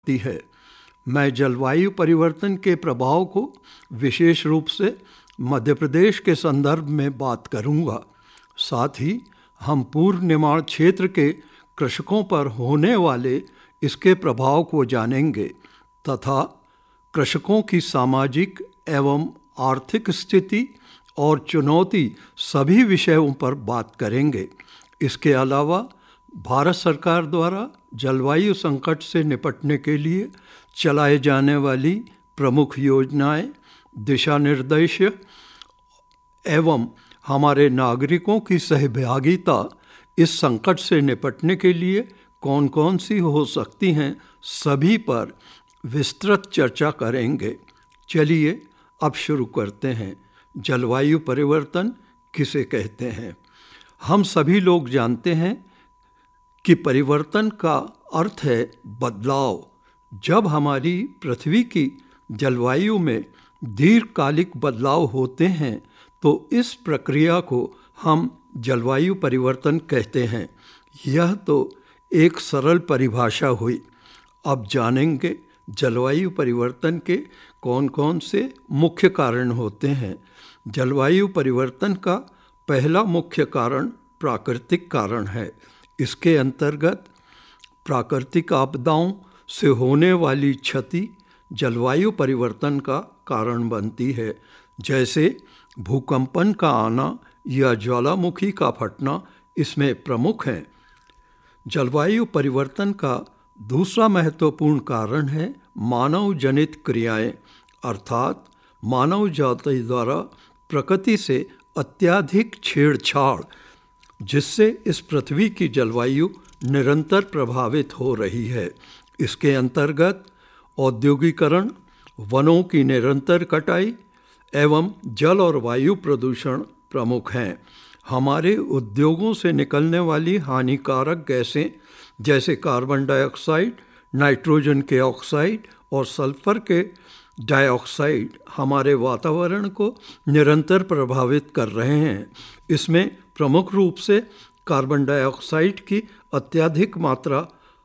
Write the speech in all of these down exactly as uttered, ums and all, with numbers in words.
ती है। मैं जलवायु परिवर्तन के प्रभाव को विशेष रूप से मध्य प्रदेश के संदर्भ में बात करूंगा। साथ ही हम पूर्व निर्माण क्षेत्र के कृषकों पर होने वाले इसके प्रभाव को जानेंगे तथा कृषकों की सामाजिक एवं आर्थिक स्थिति और चुनौती सभी विषयों पर बात करेंगे। इसके अलावा भारत सरकार द्वारा जलवायु संकट से निपटने के लिए चलाए जाने वाली प्रमुख योजनाएं, दिशा निर्देश एवं हमारे नागरिकों की सहभागिता इस संकट से निपटने के लिए कौन कौन सी हो सकती हैं, सभी पर विस्तृत चर्चा करेंगे। चलिए अब शुरू करते हैं। जलवायु परिवर्तन किसे कहते हैं? हम सभी लोग जानते हैं कि परिवर्तन का अर्थ है बदलाव। जब हमारी पृथ्वी की जलवायु में दीर्घकालिक बदलाव होते हैं तो इस प्रक्रिया को हम जलवायु परिवर्तन कहते हैं। यह तो एक सरल परिभाषा हुई। अब जानेंगे जलवायु परिवर्तन के कौन कौन से मुख्य कारण होते हैं। जलवायु परिवर्तन का पहला मुख्य कारण प्राकृतिक कारण है। इसके अंतर्गत प्राकृतिक आपदाओं से होने वाली क्षति जलवायु परिवर्तन का कारण बनती है, जैसे भूकंपन का आना या ज्वालामुखी का फटना इसमें प्रमुख हैं। जलवायु परिवर्तन का दूसरा महत्वपूर्ण कारण है मानव जनित क्रियाएं, अर्थात मानव जाति द्वारा प्रकृति से अत्यधिक छेड़छाड़, जिससे इस पृथ्वी की जलवायु निरंतर प्रभावित हो रही है। इसके अंतर्गत औद्योगिकरण, वनों की निरंतर कटाई एवं जल और वायु प्रदूषण प्रमुख हैं। हमारे उद्योगों से निकलने वाली हानिकारक गैसें जैसे कार्बन डाइऑक्साइड, नाइट्रोजन के ऑक्साइड और सल्फर के डाइऑक्साइड हमारे वातावरण को निरंतर प्रभावित कर रहे हैं। इसमें प्रमुख रूप से कार्बन डाइऑक्साइड की अत्यधिक मात्रा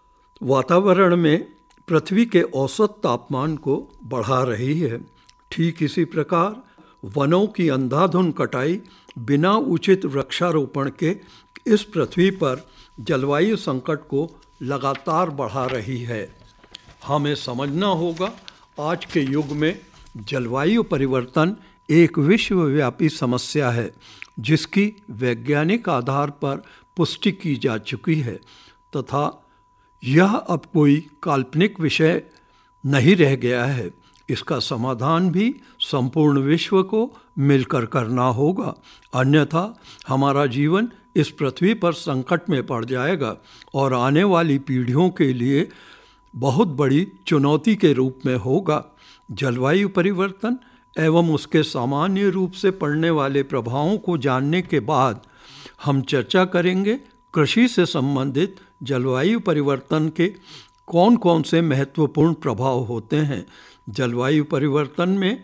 वातावरण में पृथ्वी के औसत तापमान को बढ़ा रही है। ठीक इसी प्रकार वनों की अंधाधुंध कटाई बिना उचित वृक्षारोपण के इस पृथ्वी पर जलवायु संकट को लगातार बढ़ा रही है। हमें समझना होगा आज के युग में जलवायु परिवर्तन एक विश्वव्यापी समस्या है, जिसकी वैज्ञानिक आधार पर पुष्टि की जा चुकी है तथा यह अब कोई काल्पनिक विषय नहीं रह गया है। इसका समाधान भी संपूर्ण विश्व को मिलकर करना होगा, अन्यथा हमारा जीवन इस पृथ्वी पर संकट में पड़ जाएगा और आने वाली पीढ़ियों के लिए बहुत बड़ी चुनौती के रूप में होगा। जलवायु परिवर्तन एवं उसके सामान्य रूप से पड़ने वाले प्रभावों को जानने के बाद हम चर्चा करेंगे कृषि से संबंधित जलवायु परिवर्तन के कौन कौन से महत्वपूर्ण प्रभाव होते हैं। जलवायु परिवर्तन में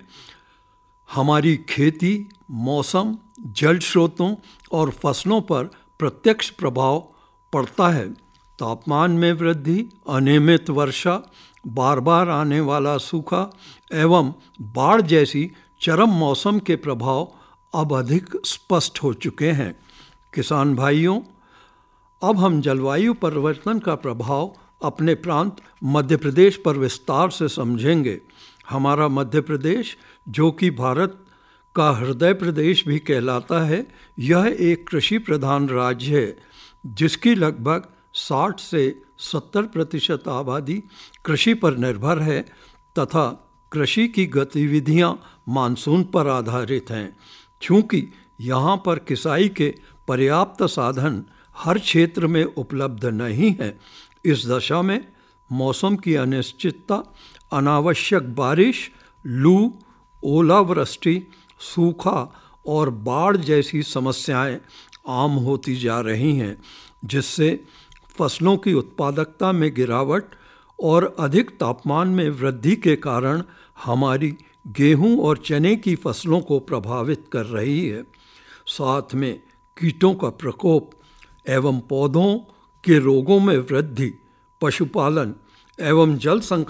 हमारी खेती, मौसम, जल स्रोतों और फसलों पर प्रत्यक्ष प्रभाव पड़ता है। तापमान में वृद्धि, अनियमित वर्षा, बार बार आने वाला सूखा एवं बाढ़ जैसी चरम मौसम के प्रभाव अब अधिक स्पष्ट हो चुके हैं। किसान भाइयों, अब हम जलवायु परिवर्तन का प्रभाव अपने प्रांत मध्य प्रदेश पर विस्तार से समझेंगे। हमारा मध्य प्रदेश, जो कि भारत का हृदय प्रदेश भी कहलाता है, यह एक कृषि प्रधान राज्य है, जिसकी लगभग साठ से सत्तर प्रतिशत आबादी कृषि पर निर्भर है तथा कृषि की गतिविधियां मानसून पर आधारित हैं। चूँकि यहाँ पर किसाई के पर्याप्त साधन हर क्षेत्र में उपलब्ध नहीं है, इस दशा में मौसम की अनिश्चितता, अनावश्यक बारिश, लू, ओलावृष्टि, सूखा और बाढ़ जैसी समस्याएं आम होती जा रही हैं, जिससे फसलों की उत्पादकता में गिरावट और अधिक तापमान में वृद्धि के कारण हमारी गेहूं और चने की फसलों को प्रभावित कर रही है। साथ में कीटों का प्रकोप एवं पौधों के रोगों में वृद्धि, पशुपालन एवं जल संकट